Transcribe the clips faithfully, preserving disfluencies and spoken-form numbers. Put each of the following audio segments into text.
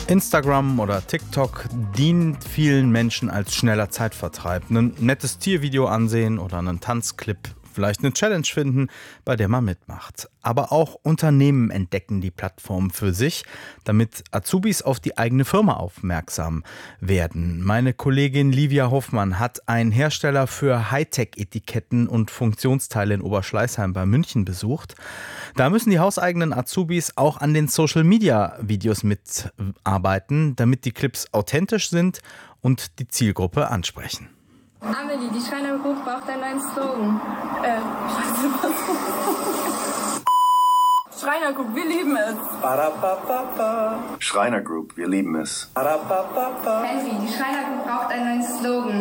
Instagram oder TikTok dient vielen Menschen als schneller Zeitvertreib. Ein nettes Tiervideo ansehen oder einen Tanzclip, vielleicht eine Challenge finden, bei der man mitmacht. Aber auch Unternehmen entdecken die Plattform für sich, damit Azubis auf die eigene Firma aufmerksam werden. Meine Kollegin Livia Hoffmann hat einen Hersteller für Hightech-Etiketten und Funktionsteile in Oberschleißheim bei München besucht. Da müssen die hauseigenen Azubis auch an den Social-Media-Videos mitarbeiten, damit die Clips authentisch sind und die Zielgruppe ansprechen. Amelie, die Schreiner Group braucht einen neuen Slogan. Äh, scheiße, was? Schreiner Group, wir lieben es. Schreiner Group, wir lieben es. Henry, die Schreiner Group braucht einen neuen Slogan.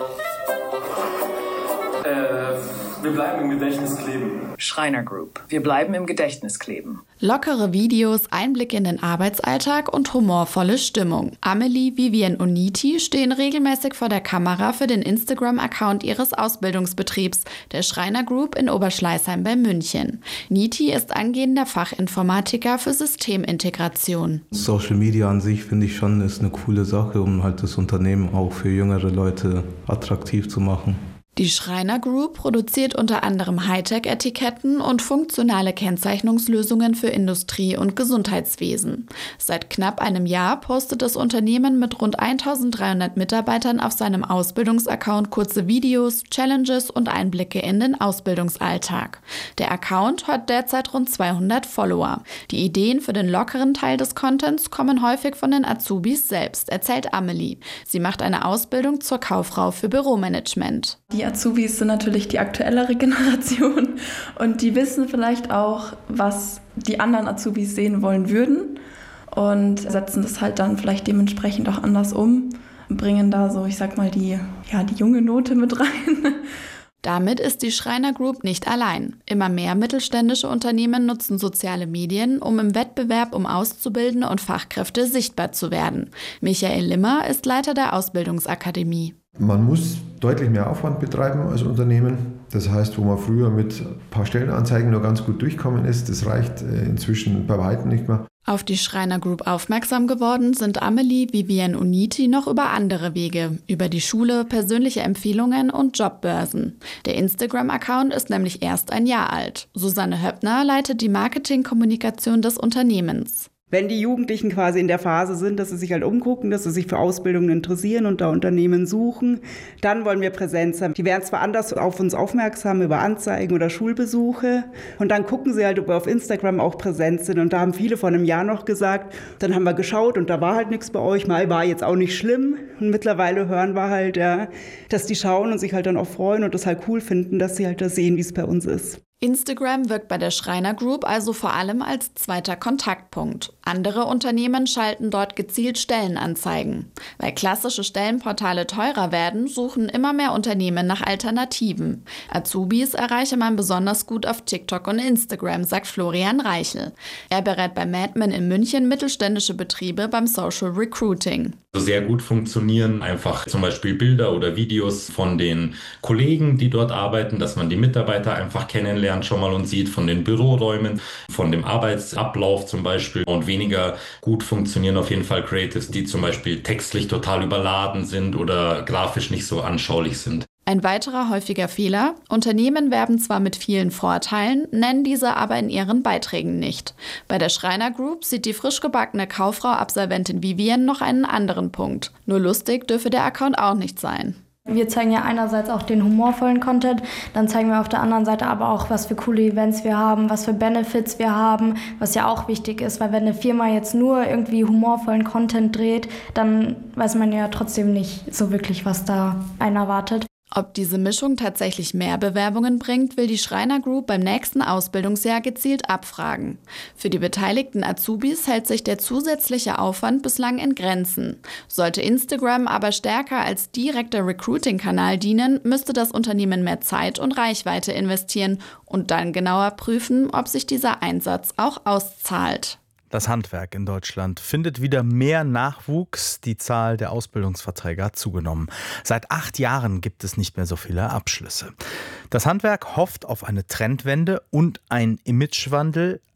Äh, wir bleiben im Gedächtnis kleben. Schreiner Group, wir bleiben im Gedächtnis kleben. Lockere Videos, Einblicke in den Arbeitsalltag und humorvolle Stimmung. Amelie, Vivian und Niti stehen regelmäßig vor der Kamera für den Instagram-Account ihres Ausbildungsbetriebs, der Schreiner Group in Oberschleißheim bei München. Niti ist angehender Fachinformatiker für Systemintegration. Social Media an sich finde ich schon ist eine coole Sache, um halt das Unternehmen auch für jüngere Leute attraktiv zu machen. Die Schreiner Group produziert unter anderem Hightech-Etiketten und funktionale Kennzeichnungslösungen für Industrie- und Gesundheitswesen. Seit knapp einem Jahr postet das Unternehmen mit rund eintausenddreihundert Mitarbeitern auf seinem Ausbildungsaccount kurze Videos, Challenges und Einblicke in den Ausbildungsalltag. Der Account hat derzeit rund zweihundert Follower. Die Ideen für den lockeren Teil des Contents kommen häufig von den Azubis selbst, erzählt Amelie. Sie macht eine Ausbildung zur Kauffrau für Büromanagement. Die Azubis sind natürlich die aktuellere Generation und die wissen vielleicht auch, was die anderen Azubis sehen wollen würden und setzen das halt dann vielleicht dementsprechend auch anders um, bringen da so, ich sag mal, die, ja, die junge Note mit rein. Damit ist die Schreiner Group nicht allein. Immer mehr mittelständische Unternehmen nutzen soziale Medien, um im Wettbewerb um Auszubildende und Fachkräfte sichtbar zu werden. Michael Limmer ist Leiter der Ausbildungsakademie. Man muss deutlich mehr Aufwand betreiben als Unternehmen. Das heißt, wo man früher mit ein paar Stellenanzeigen nur ganz gut durchkommen ist, das reicht inzwischen bei weitem nicht mehr. Auf die Schreiner Group aufmerksam geworden sind Amelie, Vivian und Niti noch über andere Wege, über die Schule, persönliche Empfehlungen und Jobbörsen. Der Instagram-Account ist nämlich erst ein Jahr alt. Susanne Höppner leitet die Marketingkommunikation des Unternehmens. Wenn die Jugendlichen quasi in der Phase sind, dass sie sich halt umgucken, dass sie sich für Ausbildungen interessieren und da Unternehmen suchen, dann wollen wir Präsenz haben. Die werden zwar anders auf uns aufmerksam über Anzeigen oder Schulbesuche und dann gucken sie halt, ob wir auf Instagram auch präsent sind. Und da haben viele vor einem Jahr noch gesagt, dann haben wir geschaut und da war halt nichts bei euch. Mai war jetzt auch nicht schlimm. Und mittlerweile hören wir halt, ja, dass die schauen und sich halt dann auch freuen und das halt cool finden, dass sie halt da sehen, wie es bei uns ist. Instagram wirkt bei der Schreiner Group also vor allem als zweiter Kontaktpunkt. Andere Unternehmen schalten dort gezielt Stellenanzeigen. Weil klassische Stellenportale teurer werden, suchen immer mehr Unternehmen nach Alternativen. Azubis erreiche man besonders gut auf TikTok und Instagram, sagt Florian Reichel. Er berät bei Madman in München mittelständische Betriebe beim Social Recruiting. Sehr gut funktionieren einfach zum Beispiel Bilder oder Videos von den Kollegen, die dort arbeiten, dass man die Mitarbeiter einfach kennenlernt schon mal und sieht von den Büroräumen, von dem Arbeitsablauf zum Beispiel. Und weniger gut funktionieren auf jeden Fall Creatives, die zum Beispiel textlich total überladen sind oder grafisch nicht so anschaulich sind. Ein weiterer häufiger Fehler: Unternehmen werben zwar mit vielen Vorteilen, nennen diese aber in ihren Beiträgen nicht. Bei der Schreiner Group sieht die frisch gebackene Kauffrau-Absolventin Vivian noch einen anderen Punkt. Nur lustig dürfe der Account auch nicht sein. Wir zeigen ja einerseits auch den humorvollen Content, dann zeigen wir auf der anderen Seite aber auch, was für coole Events wir haben, was für Benefits wir haben, was ja auch wichtig ist, weil wenn eine Firma jetzt nur irgendwie humorvollen Content dreht, dann weiß man ja trotzdem nicht so wirklich, was da einen erwartet. Ob diese Mischung tatsächlich mehr Bewerbungen bringt, will die Schreiner Group beim nächsten Ausbildungsjahr gezielt abfragen. Für die beteiligten Azubis hält sich der zusätzliche Aufwand bislang in Grenzen. Sollte Instagram aber stärker als direkter Recruiting-Kanal dienen, müsste das Unternehmen mehr Zeit und Reichweite investieren und dann genauer prüfen, ob sich dieser Einsatz auch auszahlt. Das Handwerk in Deutschland findet wieder mehr Nachwuchs. Die Zahl der Ausbildungsverträge hat zugenommen. Seit acht Jahren gibt es nicht mehr so viele Abschlüsse. Das Handwerk hofft auf eine Trendwende und einen Imagewandel.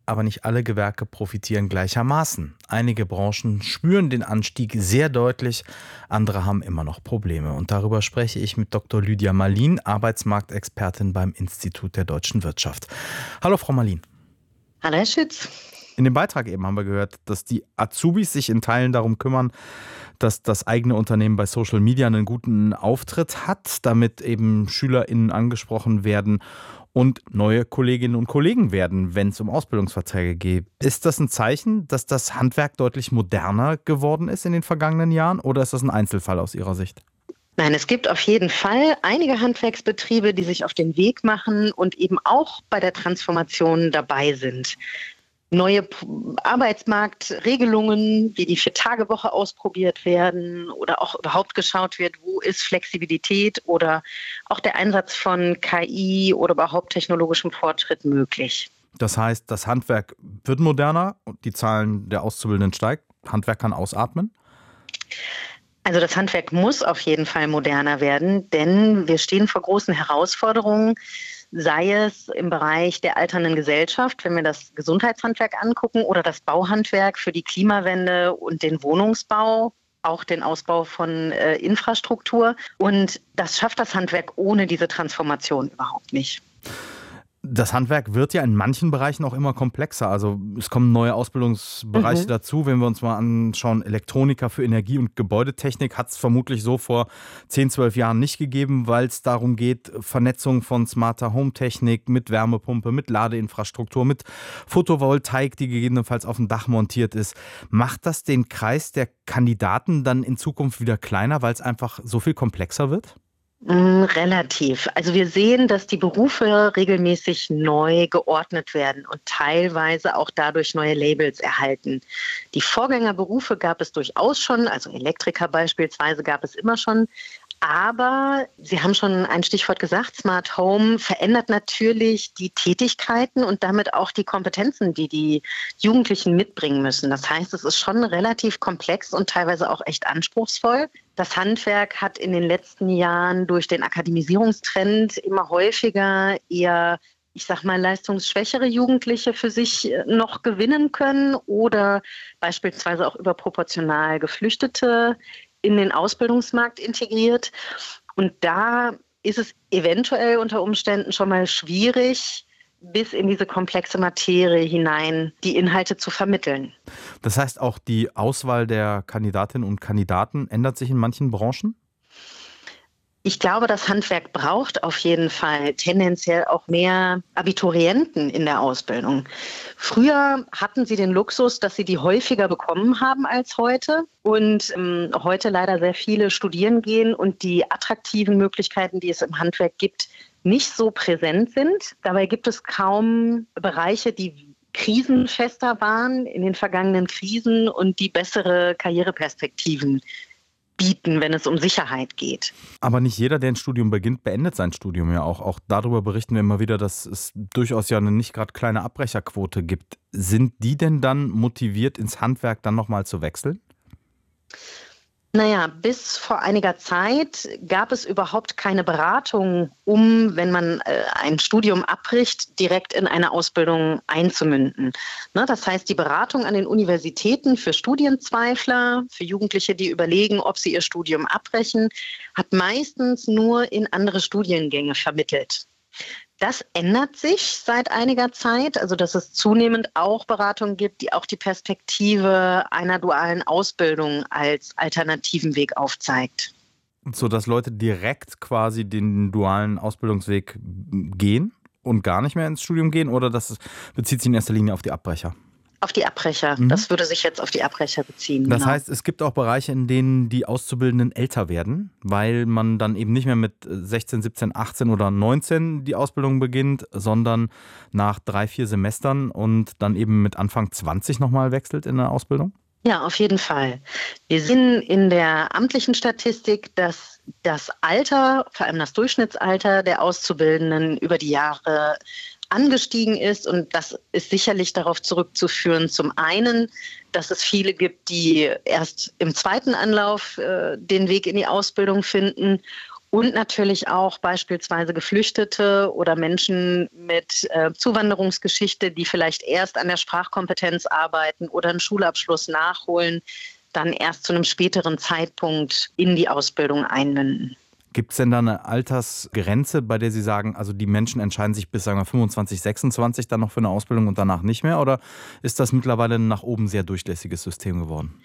aber nicht alle Gewerke profitieren gleichermaßen. Einige Branchen spüren den Anstieg sehr deutlich, andere haben immer noch Probleme. Und darüber spreche ich mit Doktor Lydia Marlin, Arbeitsmarktexpertin beim Institut der deutschen Wirtschaft. Hallo Frau Marlin. Hallo Herr Schütz. In dem Beitrag eben haben wir gehört, dass die Azubis sich in Teilen darum kümmern, dass das eigene Unternehmen bei Social Media einen guten Auftritt hat, damit eben SchülerInnen angesprochen werden und neue Kolleginnen und Kollegen werden, wenn es um Ausbildungsverträge geht. Ist das ein Zeichen, dass das Handwerk deutlich moderner geworden ist in den vergangenen Jahren, oder ist das ein Einzelfall aus Ihrer Sicht? Nein, es gibt auf jeden Fall einige Handwerksbetriebe, die sich auf den Weg machen und eben auch bei der Transformation dabei sind. Neue Arbeitsmarktregelungen, wie die Vier-Tage-Woche ausprobiert werden oder auch überhaupt geschaut wird, wo ist Flexibilität oder auch der Einsatz von K I oder überhaupt technologischem Fortschritt möglich. Das heißt, das Handwerk wird moderner und die Zahlen der Auszubildenden steigt. Handwerk kann ausatmen? Also das Handwerk muss auf jeden Fall moderner werden, denn wir stehen vor großen Herausforderungen, sei es im Bereich der alternden Gesellschaft, wenn wir das Gesundheitshandwerk angucken, oder das Bauhandwerk für die Klimawende und den Wohnungsbau, auch den Ausbau von äh, Infrastruktur. Und das schafft das Handwerk ohne diese Transformation überhaupt nicht. Das Handwerk wird ja in manchen Bereichen auch immer komplexer. Also es kommen neue Ausbildungsbereiche mhm. dazu. Wenn wir uns mal anschauen, Elektroniker für Energie- und Gebäudetechnik hat es vermutlich so vor zehn, zwölf Jahren nicht gegeben, weil es darum geht, Vernetzung von smarter Home-Technik mit Wärmepumpe, mit Ladeinfrastruktur, mit Photovoltaik, die gegebenenfalls auf dem Dach montiert ist. Macht das den Kreis der Kandidaten dann in Zukunft wieder kleiner, weil es einfach so viel komplexer wird? Relativ. Also wir sehen, dass die Berufe regelmäßig neu geordnet werden und teilweise auch dadurch neue Labels erhalten. Die Vorgängerberufe gab es durchaus schon, also Elektriker beispielsweise gab es immer schon. Aber Sie haben schon ein Stichwort gesagt, Smart Home verändert natürlich die Tätigkeiten und damit auch die Kompetenzen, die die Jugendlichen mitbringen müssen. Das heißt, es ist schon relativ komplex und teilweise auch echt anspruchsvoll. Das Handwerk hat in den letzten Jahren durch den Akademisierungstrend immer häufiger eher, ich sag mal, leistungsschwächere Jugendliche für sich noch gewinnen können oder beispielsweise auch überproportional Geflüchtete in den Ausbildungsmarkt integriert. Und da ist es eventuell unter Umständen schon mal schwierig, bis in diese komplexe Materie hinein die Inhalte zu vermitteln. Das heißt, auch die Auswahl der Kandidatinnen und Kandidaten ändert sich in manchen Branchen? Ich glaube, das Handwerk braucht auf jeden Fall tendenziell auch mehr Abiturienten in der Ausbildung. Früher hatten sie den Luxus, dass sie die häufiger bekommen haben als heute und ähm, heute leider sehr viele studieren gehen und die attraktiven Möglichkeiten, die es im Handwerk gibt, nicht so präsent sind. Dabei gibt es kaum Bereiche, die krisenfester waren in den vergangenen Krisen und die bessere Karriereperspektiven bieten, wenn es um Sicherheit geht. Aber nicht jeder, der ein Studium beginnt, beendet sein Studium ja auch. Auch darüber berichten wir immer wieder, dass es durchaus ja eine nicht gerade kleine Abbrecherquote gibt. Sind die denn dann motiviert, ins Handwerk dann nochmal zu wechseln? Naja, bis vor einiger Zeit gab es überhaupt keine Beratung, um, wenn man äh, ein Studium abbricht, direkt in eine Ausbildung einzumünden. Ne, das heißt, die Beratung an den Universitäten für Studienzweifler, für Jugendliche, die überlegen, ob sie ihr Studium abbrechen, hat meistens nur in andere Studiengänge vermittelt. Das ändert sich seit einiger Zeit, also dass es zunehmend auch Beratungen gibt, die auch die Perspektive einer dualen Ausbildung als alternativen Weg aufzeigt. So dass Leute direkt quasi den dualen Ausbildungsweg gehen und gar nicht mehr ins Studium gehen, oder das bezieht sich in erster Linie auf die Abbrecher? Auf die Abbrecher. Mhm. Das würde sich jetzt auf die Abbrecher beziehen. Das genau. heißt, es gibt auch Bereiche, in denen die Auszubildenden älter werden, weil man dann eben nicht mehr mit sechzehn, siebzehn, achtzehn oder neunzehn die Ausbildung beginnt, sondern nach drei, vier Semestern und dann eben mit Anfang zwanzig nochmal wechselt in der Ausbildung? Ja, auf jeden Fall. Wir sehen in der amtlichen Statistik, dass das Alter, vor allem das Durchschnittsalter der Auszubildenden über die Jahre angestiegen ist, und das ist sicherlich darauf zurückzuführen, zum einen, dass es viele gibt, die erst im zweiten Anlauf äh, den Weg in die Ausbildung finden, Und natürlich auch beispielsweise Geflüchtete oder Menschen mit äh, Zuwanderungsgeschichte, die vielleicht erst an der Sprachkompetenz arbeiten oder einen Schulabschluss nachholen, dann erst zu einem späteren Zeitpunkt in die Ausbildung einmünden. Gibt es denn da eine Altersgrenze, bei der Sie sagen, also die Menschen entscheiden sich bis sagen wir, fünfundzwanzig, sechsundzwanzig dann noch für eine Ausbildung und danach nicht mehr? Oder ist das mittlerweile ein nach oben sehr durchlässiges System geworden?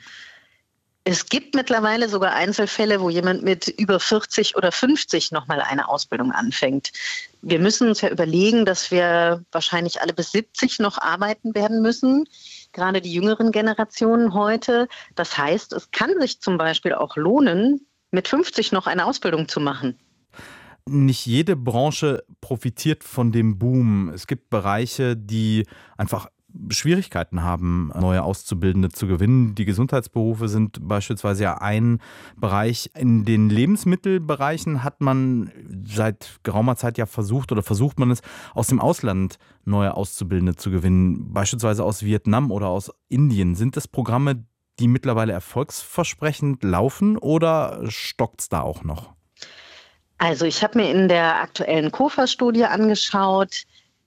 Es gibt mittlerweile sogar Einzelfälle, wo jemand mit über vierzig oder fünfzig nochmal eine Ausbildung anfängt. Wir müssen uns ja überlegen, dass wir wahrscheinlich alle bis siebzig noch arbeiten werden müssen, gerade die jüngeren Generationen heute. Das heißt, es kann sich zum Beispiel auch lohnen, mit fünfzig noch eine Ausbildung zu machen. Nicht jede Branche profitiert von dem Boom. Es gibt Bereiche, die einfach Schwierigkeiten haben, neue Auszubildende zu gewinnen. Die Gesundheitsberufe sind beispielsweise ja ein Bereich. In den Lebensmittelbereichen hat man seit geraumer Zeit ja versucht oder versucht man es, aus dem Ausland neue Auszubildende zu gewinnen, beispielsweise aus Vietnam oder aus Indien. Sind das Programme, die mittlerweile erfolgsversprechend laufen oder stockt es da auch noch? Also ich habe mir in der aktuellen K O F A-Studie angeschaut,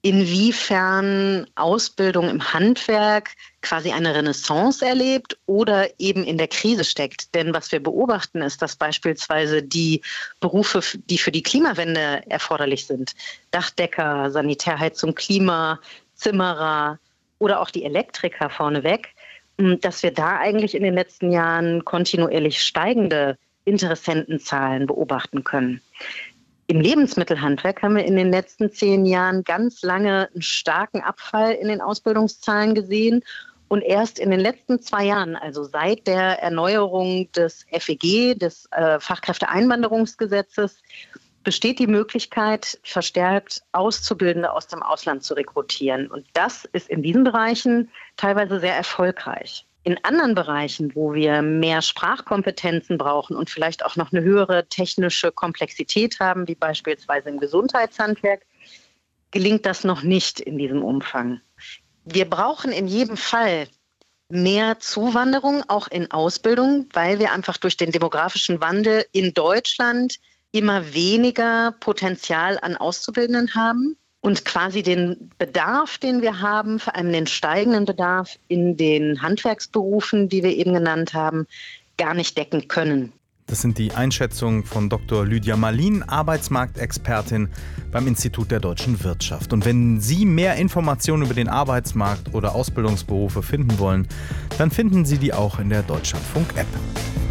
inwiefern Ausbildung im Handwerk quasi eine Renaissance erlebt oder eben in der Krise steckt. Denn was wir beobachten, ist, dass beispielsweise die Berufe, die für die Klimawende erforderlich sind, Dachdecker, Sanitärheizung, Klima, Zimmerer oder auch die Elektriker vorneweg, dass wir da eigentlich in den letzten Jahren kontinuierlich steigende Interessentenzahlen beobachten können. Im Lebensmittelhandwerk haben wir in den letzten zehn Jahren ganz lange einen starken Abfall in den Ausbildungszahlen gesehen. Und erst in den letzten zwei Jahren, also seit der Erneuerung des F E G, des äh, Fachkräfteeinwanderungsgesetzes, besteht die Möglichkeit, verstärkt Auszubildende aus dem Ausland zu rekrutieren. Und das ist in diesen Bereichen teilweise sehr erfolgreich. In anderen Bereichen, wo wir mehr Sprachkompetenzen brauchen und vielleicht auch noch eine höhere technische Komplexität haben, wie beispielsweise im Gesundheitshandwerk, gelingt das noch nicht in diesem Umfang. Wir brauchen in jedem Fall mehr Zuwanderung, auch in Ausbildung, weil wir einfach durch den demografischen Wandel in Deutschland immer weniger Potenzial an Auszubildenden haben. Und quasi den Bedarf, den wir haben, vor allem den steigenden Bedarf in den Handwerksberufen, die wir eben genannt haben, gar nicht decken können. Das sind die Einschätzungen von Doktor Lydia Marlin, Arbeitsmarktexpertin beim Institut der Deutschen Wirtschaft. Und wenn Sie mehr Informationen über den Arbeitsmarkt oder Ausbildungsberufe finden wollen, dann finden Sie die auch in der Deutschlandfunk-App.